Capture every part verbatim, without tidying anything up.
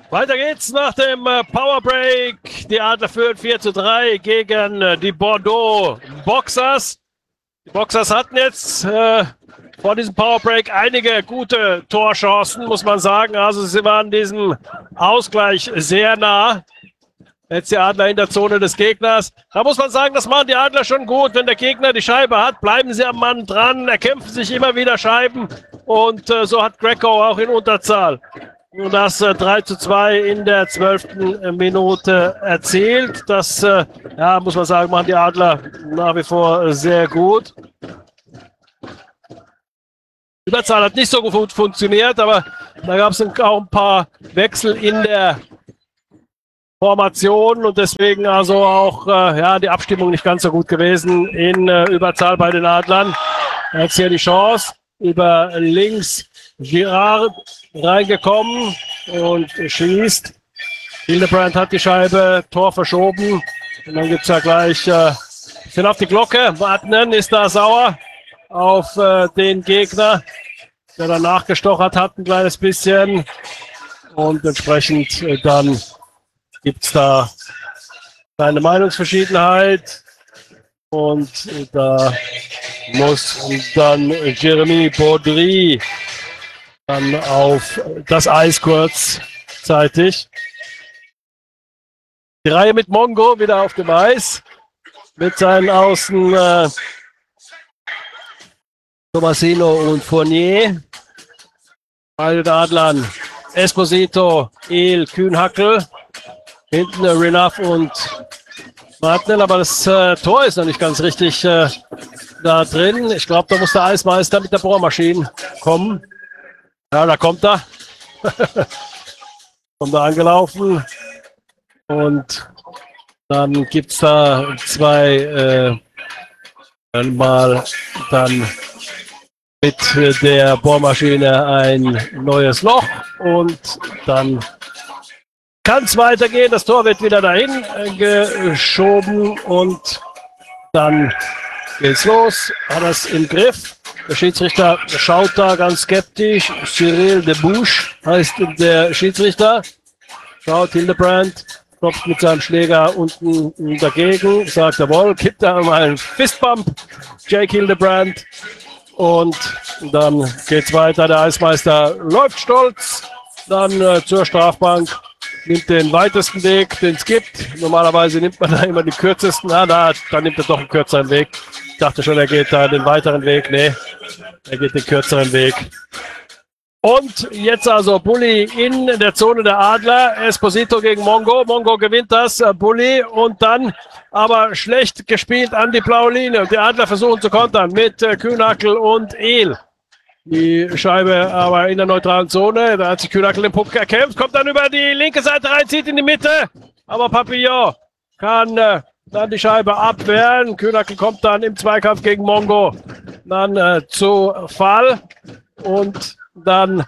Weiter geht's nach dem äh, Powerbreak. Die Adler führen vier zu drei gegen äh, die Bordeaux Boxers. Die Boxers hatten jetzt äh, vor diesem Powerbreak einige gute Torchancen, muss man sagen. Also sie waren diesem Ausgleich sehr nah. Jetzt die Adler in der Zone des Gegners. Da muss man sagen, das machen die Adler schon gut. Wenn der Gegner die Scheibe hat, bleiben sie am Mann dran, erkämpfen sich immer wieder Scheiben. Und äh, so hat Greco auch in Unterzahl das äh, drei zu zwei in der zwölften Minute erzielt. Das, äh, ja, muss man sagen, machen die Adler nach wie vor sehr gut. Die Überzahl hat nicht so gut funktioniert, aber da gab es auch ein paar Wechsel in der Formation und deswegen also auch äh, ja, die Abstimmung nicht ganz so gut gewesen in äh, Überzahl bei den Adlern. Jetzt hier die Chance über links. Girard reingekommen und schießt. Hildebrand hat die Scheibe, Tor verschoben. Und dann gibt es ja gleich äh, sind auf die Glocke. Wartnen ist da sauer auf äh, den Gegner, der danach gestochert hat ein kleines bisschen. Und entsprechend äh, dann gibt es da eine Meinungsverschiedenheit. Und äh, da muss dann Jeremy Baudry dann auf das Eis kurzzeitig. Die Reihe mit Mongo wieder auf dem Eis. Mit seinen Außen äh, Tomasino und Fournier. Bei den Adlern Esposito, El, Kühnhackel. Hinten äh, Renaf und Martin, aber das äh, Tor ist noch nicht ganz richtig äh, da drin. Ich glaube, da muss der Eismeister mit der Bohrmaschine kommen. Ja, da kommt er. Kommt er angelaufen. Und dann gibt es da zwei äh, einmal dann mit der Bohrmaschine ein neues Loch und dann kann es weitergehen. Das Tor wird wieder dahin äh, geschoben und dann geht's los. Hat das im Griff. Der Schiedsrichter schaut da ganz skeptisch. Cyril de Bouche heißt der Schiedsrichter. Schaut, Hildebrand klopft mit seinem Schläger unten dagegen. Sagt, jawohl, gibt da mal einen Fistbump. Jake Hildebrand. Und dann geht's weiter. Der Eismeister läuft stolz. Dann äh, zur Strafbank. Nimmt den weitesten Weg, den es gibt. Normalerweise nimmt man da immer den kürzesten. Ah, da, dann nimmt er doch einen kürzeren Weg. Ich dachte schon, er geht da den weiteren Weg. Nee, er geht den kürzeren Weg. Und jetzt also Bulli in der Zone der Adler. Esposito gegen Mongo. Mongo gewinnt das. Bulli und dann aber schlecht gespielt an die blaue Linie. Und die Adler versuchen zu kontern mit Kühnhackel und El. Die Scheibe aber in der neutralen Zone. Da hat sich Kühnhackel den Puck erkämpft. Kommt dann über die linke Seite rein, zieht in die Mitte. Aber Papillon kann äh, dann die Scheibe abwehren. Kühnhackel kommt dann im Zweikampf gegen Mongo dann äh, zu Fall. Und dann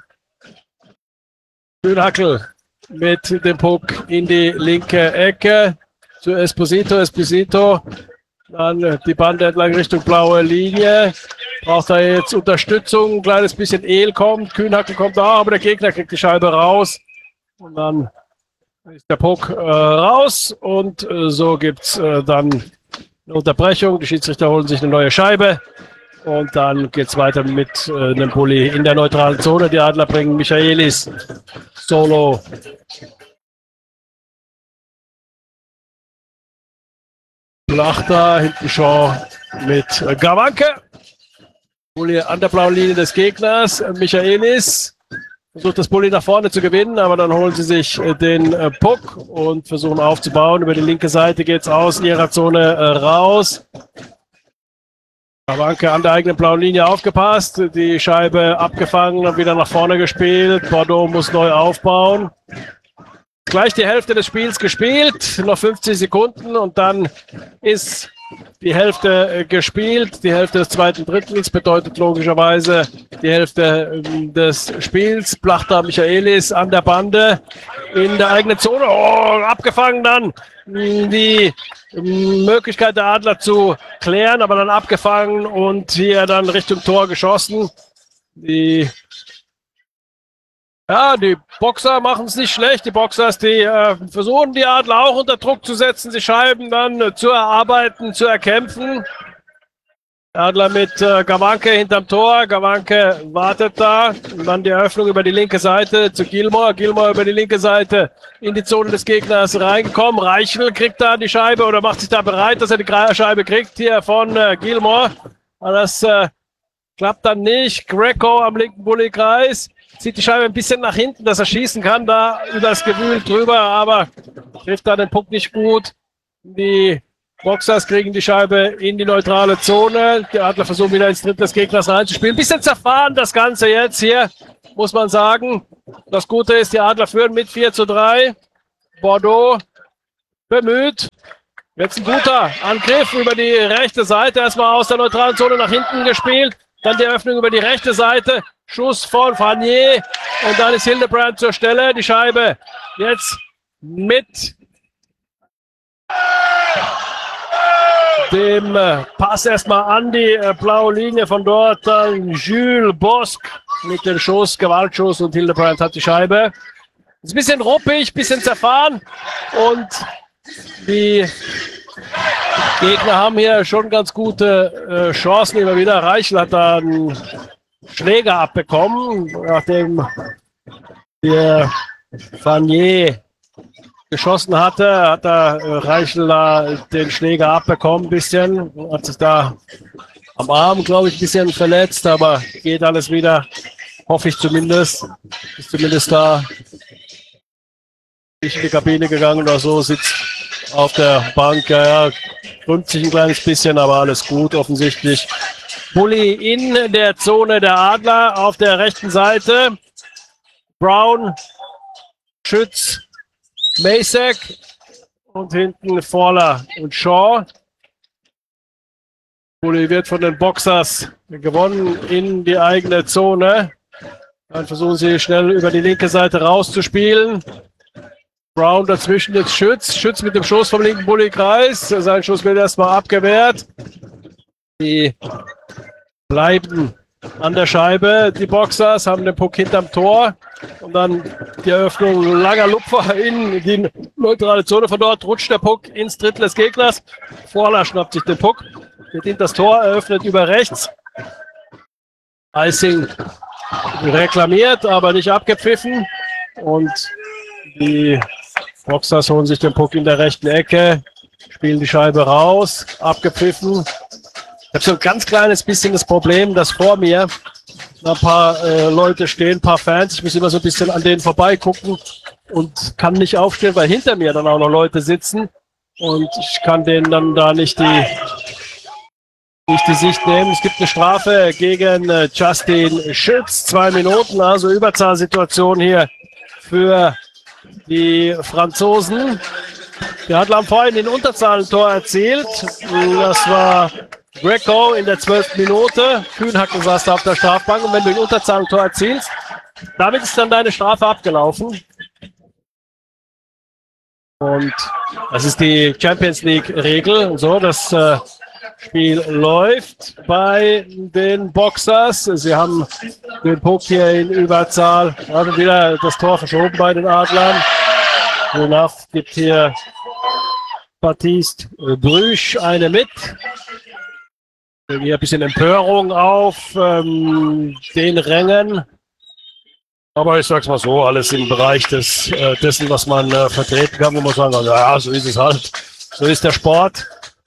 Kühnhackel mit dem Puck in die linke Ecke zu Esposito. Esposito. Dann die Bande entlang Richtung blaue Linie. Braucht er jetzt Unterstützung. Ein kleines bisschen El kommt. Kühnhackel kommt auch, aber der Gegner kriegt die Scheibe raus. Und dann ist der Puck äh, raus. Und äh, so gibt es äh, dann eine Unterbrechung. Die Schiedsrichter holen sich eine neue Scheibe. Und dann geht es weiter mit äh, einem Bulli in der neutralen Zone. Die Adler bringen Michaelis solo. Lachter, hinten Shaw mit Gawanke. Bulli an der blauen Linie des Gegners. Michaelis versucht das Bulli nach vorne zu gewinnen, aber dann holen sie sich den Puck und versuchen aufzubauen. Über die linke Seite geht es aus ihrer Zone raus. Gawanke an der eigenen blauen Linie aufgepasst. Die Scheibe abgefangen und wieder nach vorne gespielt. Bordeaux muss neu aufbauen. Gleich die Hälfte des Spiels gespielt, noch fünfzig Sekunden und dann ist die Hälfte gespielt. Die Hälfte des zweiten Drittels bedeutet logischerweise die Hälfte des Spiels. Plachter Michaelis an der Bande in der eigenen Zone. Oh, abgefangen dann die Möglichkeit der Adler zu klären, aber dann abgefangen und hier dann Richtung Tor geschossen. Die Ja, die Boxer machen es nicht schlecht. Die Boxers, die äh, versuchen, die Adler auch unter Druck zu setzen, die Scheiben dann äh, zu erarbeiten, zu erkämpfen. Adler mit äh, Gawanke hinterm Tor. Gawanke wartet da. Und dann die Eröffnung über die linke Seite zu Gilmore. Gilmore über die linke Seite in die Zone des Gegners reingekommen. Reichel kriegt da die Scheibe oder macht sich da bereit, dass er die Scheibe kriegt hier von äh, Gilmore. Aber das äh, klappt dann nicht. Greco am linken Bullykreis. Zieht die Scheibe ein bisschen nach hinten, dass er schießen kann, da über das Gewühl drüber, aber trifft da den Puck nicht gut. Die Boxers kriegen die Scheibe in die neutrale Zone. Die Adler versuchen wieder ins Drittel des Gegners reinzuspielen. Ein bisschen zerfahren das Ganze jetzt hier, muss man sagen. Das Gute ist, die Adler führen mit vier zu drei. Bordeaux bemüht. Jetzt ein guter Angriff über die rechte Seite. Erstmal aus der neutralen Zone nach hinten gespielt. Dann die Öffnung über die rechte Seite. Schuss von Vanier. Und dann ist Hildebrand zur Stelle. Die Scheibe jetzt mit dem Pass erstmal an die blaue Linie. Von dort dann Jules Bosque mit dem Schuss, Gewaltschuss. Und Hildebrand hat die Scheibe. Ist ein bisschen ruppig, ein bisschen zerfahren. Und die Gegner haben hier schon ganz gute äh, Chancen immer wieder. Reichel hat da einen Schläger abbekommen, nachdem der Vanier geschossen hatte, hat der äh, Reichel da den Schläger abbekommen ein bisschen. Hat sich da am Arm, glaube ich, ein bisschen verletzt, aber geht alles wieder, hoffe ich zumindest. Ist zumindest da nicht in die Kabine gegangen oder so, sitzt auf der Bank, ja, ja, krümmt sich ein kleines bisschen, aber alles gut offensichtlich. Bully in der Zone der Adler auf der rechten Seite. Brown, Schütz, Masek und hinten Fowler und Shaw. Bully wird von den Boxers gewonnen in die eigene Zone. Dann versuchen sie schnell über die linke Seite rauszuspielen. Brown dazwischen jetzt Schütz. Schütz mit dem Schuss vom linken Bullykreis. Sein Schuss wird erstmal abgewehrt. Die bleiben an der Scheibe. Die Boxers haben den Puck hinterm Tor. Und dann die Eröffnung, langer Lupfer in die neutrale Zone. Von dort rutscht der Puck ins Drittel des Gegners. Vorler schnappt sich den Puck. Geht hinter das Tor, eröffnet über rechts. Icing reklamiert, aber nicht abgepfiffen. Und die Boxers holen sich den Puck in der rechten Ecke, spielen die Scheibe raus, abgepfiffen. Ich habe so ein ganz kleines bisschen das Problem, dass vor mir ein paar äh, Leute stehen, ein paar Fans. Ich muss immer so ein bisschen an denen vorbeigucken und kann nicht aufstehen, weil hinter mir dann auch noch Leute sitzen. Und ich kann denen dann da nicht die, nicht die Sicht nehmen. Es gibt eine Strafe gegen äh, Justin Schütz. Zwei Minuten, also Überzahlsituation hier für die Franzosen. Die Adler haben vorhin den Unterzahlentor erzielt. Das war Greco in der zwölften Minute. Kühnhacken saß da auf der Strafbank. Und wenn du ein Unterzahlentor erzielst, damit ist dann deine Strafe abgelaufen. Und das ist die Champions League-Regel. So, das äh, Spiel läuft bei den Boxers. Sie haben den Puck hier in Überzahl. Also wieder das Tor verschoben bei den Adlern. Danach gibt hier Baptiste Brüsch eine mit. Hier ein bisschen Empörung auf ähm, den Rängen. Aber ich sag's mal so, alles im Bereich des, äh, dessen, was man äh, vertreten kann, wo man sagen kann, ja, so ist es halt. So ist der Sport.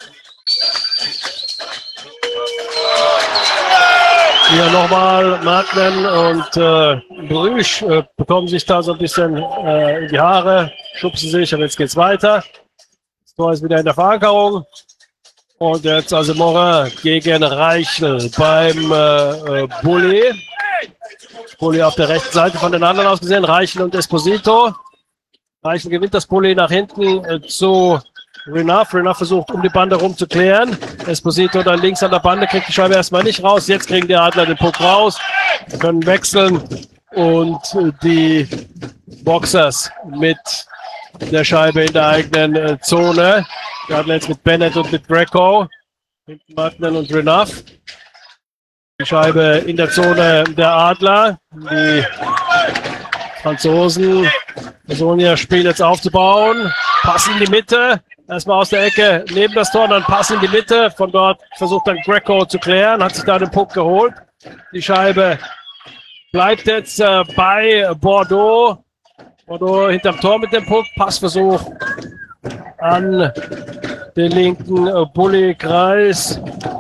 Hier nochmal Markman und äh, Brüsch äh, bekommen sich da so ein bisschen äh, in die Haare, schubsen sich, aber jetzt geht's weiter. Das Tor ist wieder in der Verankerung. Und jetzt also Morin gegen Reichel beim äh, Bully. Bully auf der rechten Seite von den anderen aus gesehen. Reichel und Esposito. Reichel gewinnt das Bully nach hinten äh, zu Renaf. Renaf versucht, um die Bande rumzuklären. Esposito dann links an der Bande, kriegt die Scheibe erstmal nicht raus. Jetzt kriegen die Adler den Puck raus. Wir können wechseln. Und äh, die Boxers mit der Scheibe in der eigenen äh, Zone. Die Adler jetzt mit Bennett und mit Greco. Hinten Martin und Renaf. Die Scheibe in der Zone der Adler. Die Franzosen versuchen ihr Spiel jetzt aufzubauen. Passen in die Mitte. Erstmal aus der Ecke neben das Tor, dann passen in die Mitte. Von dort versucht dann Greco zu klären, hat sich da den Puck geholt. Die Scheibe bleibt jetzt äh, bei Bordeaux. Bordeaux hinterm Tor mit dem Puck. Passversuch an den linken äh, Bulli-Kreis.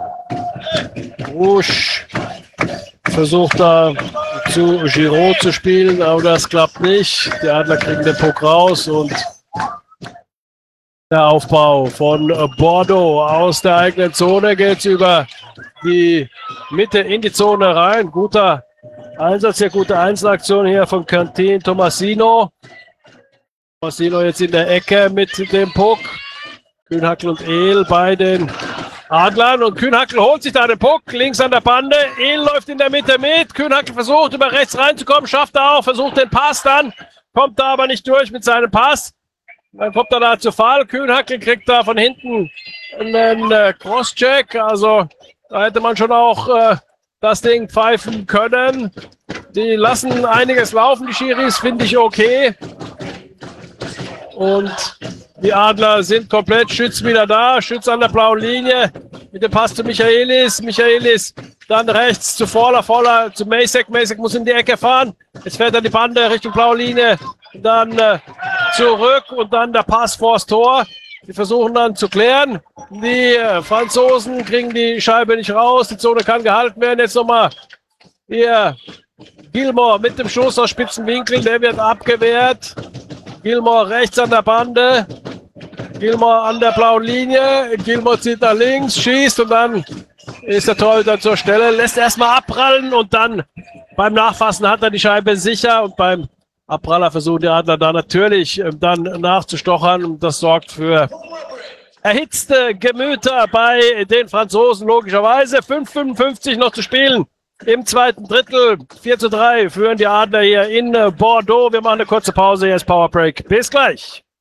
Rouge versucht da zu Giraud zu spielen, aber das klappt nicht. Die Adler kriegen den Puck raus und der Aufbau von Bordeaux aus der eigenen Zone geht über die Mitte in die Zone rein. Guter Einsatz, sehr gute Einzelaktion hier von Cantin Tomasino. Tomasino jetzt in der Ecke mit dem Puck. Kühnhackl und Ehl bei den Adlern und Kühnhackl holt sich da den Puck, links an der Bande. Ehl läuft in der Mitte mit. Kühnhackl versucht über rechts reinzukommen, schafft er auch, versucht den Pass dann, kommt da aber nicht durch mit seinem Pass. Dann kommt er da zu Fall. Kühnhackl kriegt da von hinten einen äh, Crosscheck. Also da hätte man schon auch äh, das Ding pfeifen können. Die lassen einiges laufen, die Schiris, finde ich okay. Und die Adler sind komplett, Schütz wieder da, Schütz an der blauen Linie, mit dem Pass zu Michaelis, Michaelis dann rechts zu Voller, Voller zu Macek, Macek muss in die Ecke fahren, jetzt fährt er die Bande Richtung blaue Linie, dann äh, zurück und dann der Pass vors Tor, die versuchen dann zu klären, die äh, Franzosen kriegen die Scheibe nicht raus, die Zone kann gehalten werden, jetzt nochmal hier Gilmore mit dem Schuss aus spitzen Winkel, der wird abgewehrt. Gilmore rechts an der Bande. Gilmore an der blauen Linie. Gilmore zieht nach links, schießt und dann ist der Torhüter zur Stelle. Lässt erstmal abprallen und dann beim Nachfassen hat er die Scheibe sicher und beim Abpraller versuchen die Adler da natürlich dann nachzustochern und das sorgt für erhitzte Gemüter bei den Franzosen logischerweise. fünf fünfundfünfzig noch zu spielen. Im zweiten Drittel, vier zu drei, führen die Adler hier in Bordeaux. Wir machen eine kurze Pause, jetzt Powerbreak. Bis gleich.